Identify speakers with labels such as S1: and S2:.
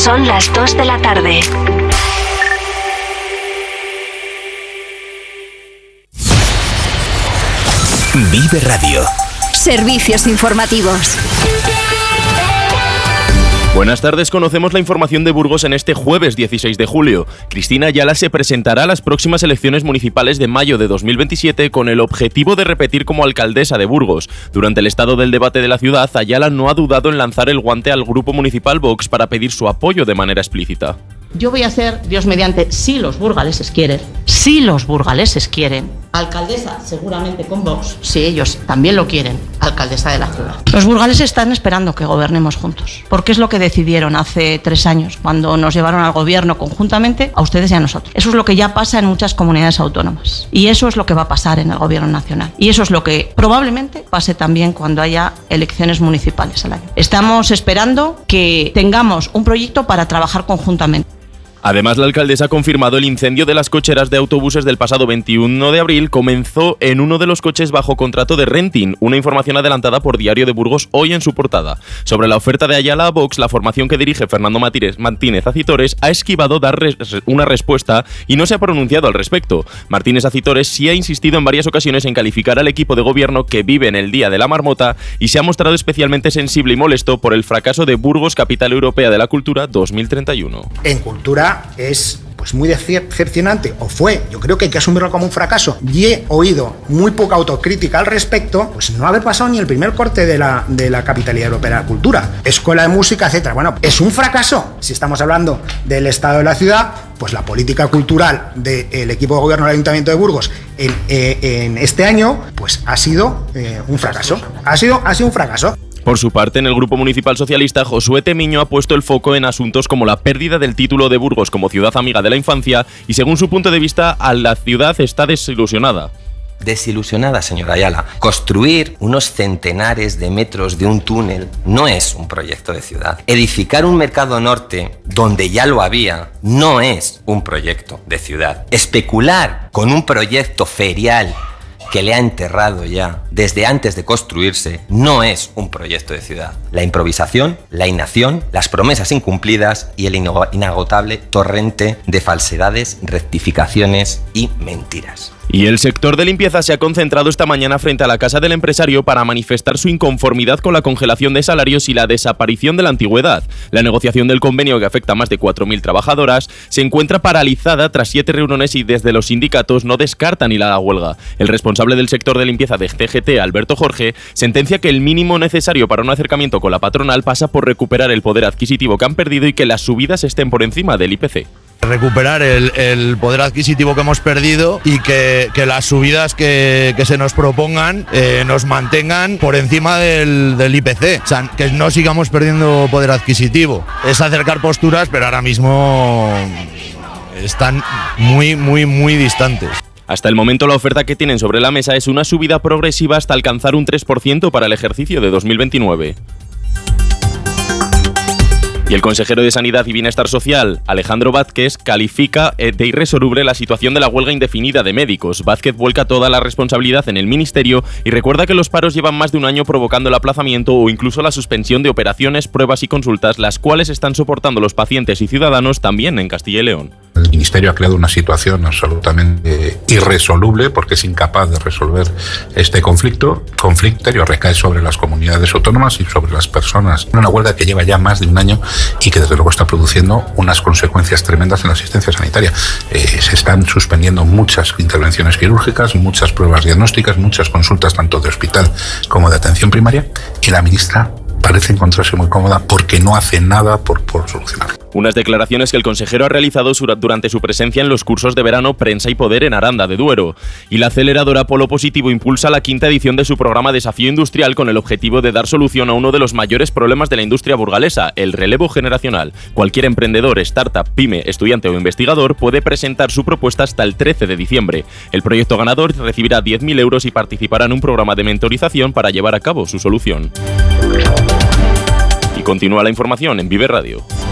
S1: Son las 2 de la tarde.
S2: Vive Radio.
S1: Servicios informativos.
S3: Buenas tardes, conocemos la información de Burgos en este jueves 16 de julio. Cristina Ayala se presentará a las próximas elecciones municipales de mayo de 2027 con el objetivo de repetir como alcaldesa de Burgos. Durante el estado del debate de la ciudad, Ayala no ha dudado en lanzar el guante al grupo municipal Vox para pedir su apoyo de manera explícita.
S4: Yo voy a ser, Dios mediante, si los burgaleses quieren, alcaldesa seguramente con Vox, si ellos también lo quieren, alcaldesa de la ciudad. Los burgaleses están esperando que gobernemos juntos, porque es lo que decidieron hace 3 años, cuando nos llevaron al gobierno conjuntamente, a ustedes y a nosotros. Eso es lo que ya pasa en muchas comunidades autónomas, y eso es lo que va a pasar en el gobierno nacional, y eso es lo que probablemente pase también cuando haya elecciones municipales al año. Estamos esperando que tengamos un proyecto para trabajar conjuntamente.
S3: Además, la alcaldesa ha confirmado el incendio de las cocheras de autobuses del pasado 21 de abril comenzó en uno de los coches bajo contrato de renting, una información adelantada por Diario de Burgos hoy en su portada. Sobre la oferta de Ayala a Vox, la formación que dirige Fernando Martínez Acitores ha esquivado dar una respuesta y no se ha pronunciado al respecto. Martínez Acitores sí ha insistido en varias ocasiones en calificar al equipo de gobierno que vive en el Día de la Marmota y se ha mostrado especialmente sensible y molesto por el fracaso de Burgos, capital europea de la cultura 2031.
S5: En cultura es muy decepcionante, o fue, yo creo que hay que asumirlo como un fracaso, y he oído muy poca autocrítica al respecto, pues no haber pasado ni el primer corte de la capitalidad europea de la cultura, escuela de música, etcétera. Bueno, es un fracaso. Si estamos hablando del estado de la ciudad, pues la política cultural del equipo de gobierno del Ayuntamiento de Burgos en este año, pues ha sido un fracaso. Ha sido un fracaso.
S3: Por su parte, en el Grupo Municipal Socialista, Josué Temiño ha puesto el foco en asuntos como la pérdida del título de Burgos como ciudad amiga de la infancia y, según su punto de vista, la ciudad está desilusionada.
S2: Desilusionada, señora Ayala. Construir unos centenares de metros de un túnel no es un proyecto de ciudad. Edificar un mercado norte donde ya lo había no es un proyecto de ciudad. Especular con un proyecto ferial que le ha enterrado ya desde antes de construirse no es un proyecto de ciudad. La improvisación, la inacción, las promesas incumplidas y el inagotable torrente de falsedades, rectificaciones y mentiras.
S3: Y el sector de limpieza se ha concentrado esta mañana frente a la casa del empresario para manifestar su inconformidad con la congelación de salarios y la desaparición de la antigüedad. La negociación del convenio, que afecta a más de 4.000 trabajadoras, se encuentra paralizada tras 7 reuniones y desde los sindicatos no descartan ir a la huelga. El responsable del sector de limpieza de CGT, Alberto Jorge, sentencia que el mínimo necesario para un acercamiento con la patronal pasa por recuperar el poder adquisitivo que han perdido y que las subidas estén por encima del IPC.
S6: Recuperar el poder adquisitivo que hemos perdido y que las subidas que se nos propongan nos mantengan por encima del IPC, o sea, que no sigamos perdiendo poder adquisitivo. Es acercar posturas, pero ahora mismo están muy distantes.
S3: Hasta el momento, la oferta que tienen sobre la mesa es una subida progresiva hasta alcanzar un 3% para el ejercicio de 2029. Y el consejero de Sanidad y Bienestar Social, Alejandro Vázquez, califica de irresoluble la situación de la huelga indefinida de médicos. Vázquez vuelca toda la responsabilidad en el Ministerio y recuerda que los paros llevan más de un año provocando el aplazamiento o incluso la suspensión de operaciones, pruebas y consultas, las cuales están soportando los pacientes y ciudadanos también en Castilla y León.
S7: El Ministerio ha creado una situación absolutamente irresoluble porque es incapaz de resolver este conflicto. El conflicto recae sobre las comunidades autónomas y sobre las personas. Una huelga que lleva ya más de un año y que desde luego está produciendo unas consecuencias tremendas en la asistencia sanitaria. Se están suspendiendo muchas intervenciones quirúrgicas, muchas pruebas diagnósticas, muchas consultas tanto de hospital como de atención primaria, y la ministra parece encontrarse muy cómoda porque no hace nada por solucionarlo.
S3: Unas declaraciones que el consejero ha realizado durante su presencia en los cursos de verano Prensa y Poder en Aranda de Duero. Y la aceleradora Polo Positivo impulsa la 5ª edición de su programa Desafío Industrial con el objetivo de dar solución a uno de los mayores problemas de la industria burgalesa, el relevo generacional. Cualquier emprendedor, startup, pyme, estudiante o investigador puede presentar su propuesta hasta el 13 de diciembre. El proyecto ganador recibirá 10.000 euros y participará en un programa de mentorización para llevar a cabo su solución. Y continúa la información en Vive Radio.